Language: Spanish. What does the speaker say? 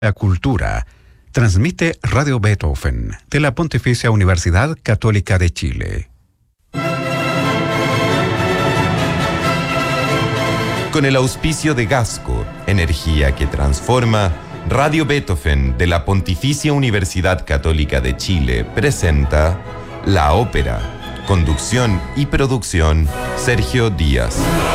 La cultura. Transmite Radio Beethoven de la Pontificia Universidad Católica de Chile. Con el auspicio de Gasco, energía que transforma, Radio Beethoven de la Pontificia Universidad Católica de Chile presenta La Ópera. Conducción y producción, Sergio Díaz.